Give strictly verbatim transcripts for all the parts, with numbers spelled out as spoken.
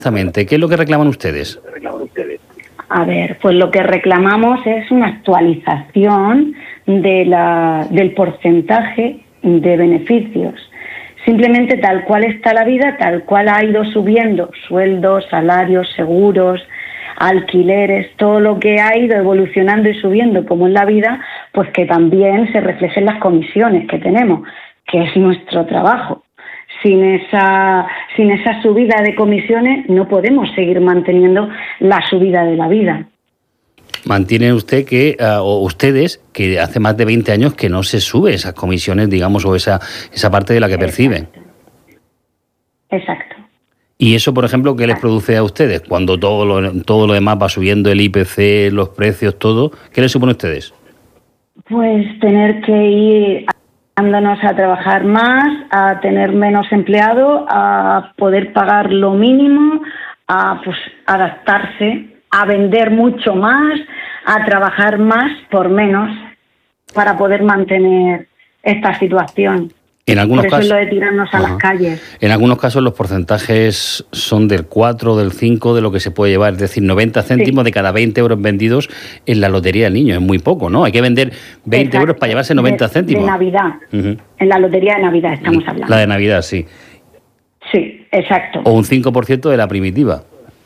Exactamente, ¿qué es lo que reclaman ustedes? A ver, pues lo que reclamamos es una actualización de la, del porcentaje de beneficios. Simplemente tal cual está la vida, tal cual ha ido subiendo sueldos, salarios, seguros, alquileres, todo lo que ha ido evolucionando y subiendo como en la vida, pues que también se refleje en las comisiones que tenemos, que es nuestro trabajo. Sin esa, sin esa subida de comisiones no podemos seguir manteniendo la subida de la vida. Mantiene usted que, uh, o ustedes, que hace más de veinte años que no se sube esas comisiones, digamos, o esa, esa parte de la que perciben. Exacto. Y eso, por ejemplo, ¿qué les produce a ustedes? Cuando todo lo, todo lo demás va subiendo, el I P C, los precios, todo, ¿qué les supone a ustedes? Pues tener que ir dándonos a trabajar más, a tener menos empleados, a poder pagar lo mínimo, a pues adaptarse, a vender mucho más, a trabajar más por menos para poder mantener esta situación. En algunos por eso casos, es lo de tirarnos a Ajá. las calles. En algunos casos los porcentajes son del cuatro, del cinco de lo que se puede llevar, es decir, noventa céntimos sí. de cada veinte euros vendidos en la lotería del niño. Es muy poco, ¿no? Hay que vender veinte Exacto. euros para llevarse noventa de, céntimos. De Navidad. Uh-huh. En la lotería de Navidad estamos hablando. La de Navidad, sí. Sí, exacto. O un cinco por ciento de la primitiva.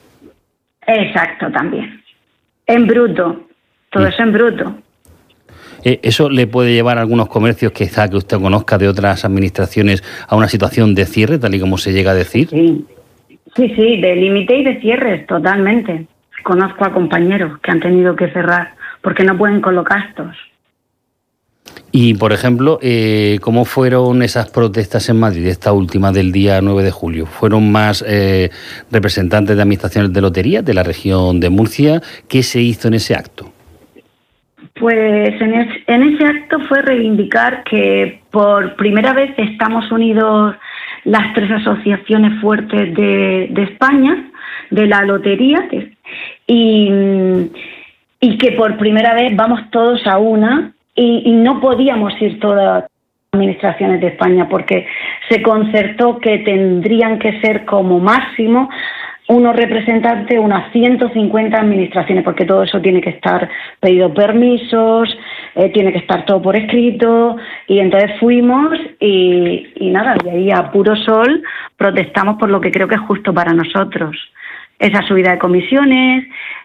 Exacto, también. En bruto. Todo mm. eso en bruto. ¿Eso le puede llevar a algunos comercios, quizá que usted conozca de otras administraciones, a una situación de cierre, tal y como se llega a decir? Sí, sí, sí, de límite y de cierres, totalmente. Conozco a compañeros que han tenido que cerrar porque no pueden con los gastos. Y, por ejemplo, eh, ¿cómo fueron esas protestas en Madrid, esta última del día nueve de julio? ¿Fueron más eh, representantes de administraciones de lotería de la región de Murcia? ¿Qué se hizo en ese acto? Pues en, es, en ese acto fue reivindicar que por primera vez estamos unidos las tres asociaciones fuertes de, de España, de la lotería, y, y que por primera vez vamos todos a una y, y no podíamos ir todas las administraciones de España porque se concertó que tendrían que ser como máximo unos representantes, unas ciento cincuenta administraciones, porque todo eso tiene que estar pedido permisos, eh, tiene que estar todo por escrito, y entonces fuimos y, y nada, y ahí a puro sol protestamos por lo que creo que es justo para nosotros. Esa subida de comisiones,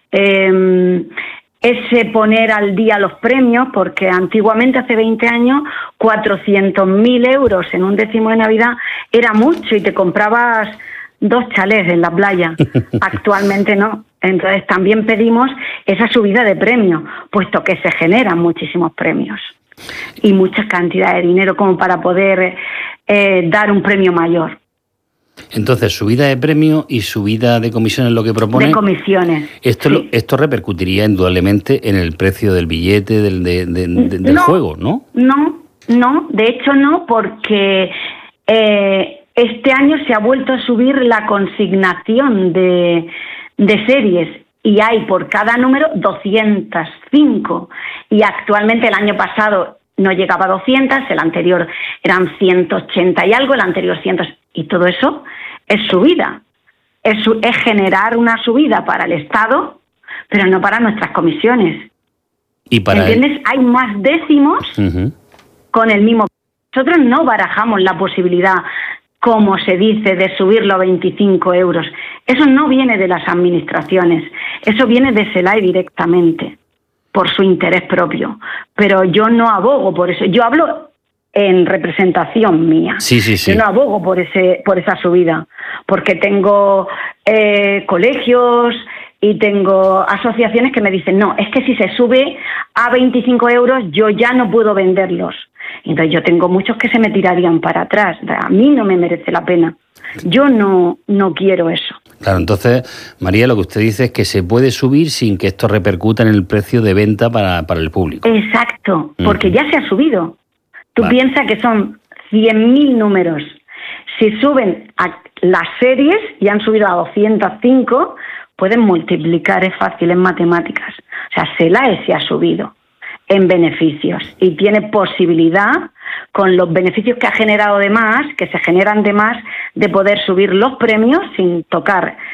eh, ese poner al día los premios, porque antiguamente, hace veinte años, cuatrocientos mil euros en un décimo de Navidad era mucho y te comprabas dos chalés en la playa. Actualmente no. Entonces también pedimos esa subida de premios, puesto que se generan muchísimos premios y muchas cantidades de dinero como para poder eh, dar un premio mayor. Entonces, subida de premio y subida de comisiones, lo que propone. De comisiones. Esto, sí. esto repercutiría indudablemente en el precio del billete, del, de, de, de, del no, juego, ¿no? No, no, de hecho no, porque eh, este año se ha vuelto a subir la consignación de, de series y hay por cada número doscientos cinco y actualmente el año pasado no llegaba a doscientos, el anterior eran ciento ochenta y algo, el anterior cien, y todo eso es subida, es, es generar una subida para el Estado, pero no para nuestras comisiones. ¿Y para ¿Entiendes? El... Hay más décimos uh-huh. con el mismo. Nosotros no barajamos la posibilidad, como se dice, de subirlo a veinticinco euros. Eso no viene de las administraciones, eso viene de SELAE directamente, por su interés propio. Pero yo no abogo por eso. Yo hablo en representación mía. Sí, sí, sí. Yo no abogo por ese, por esa subida, porque tengo eh, colegios y tengo asociaciones que me dicen, no, es que si se sube a veinticinco euros yo ya no puedo venderlos. Entonces yo tengo muchos que se me tirarían para atrás. A mí no me merece la pena. Yo no, no quiero eso. Claro, entonces, María, lo que usted dice es que se puede subir sin que esto repercuta en el precio de venta para, para el público. Exacto, porque uh-huh. ya se ha subido. Tú vale. piensas que son cien mil números. Si suben a las series y han subido a doscientos cinco, pueden multiplicar, es fácil en matemáticas. O sea, SELAE se ha subido en beneficios y tiene posibilidad, con los beneficios que ha generado de más, que se generan de más, de poder subir los premios sin tocar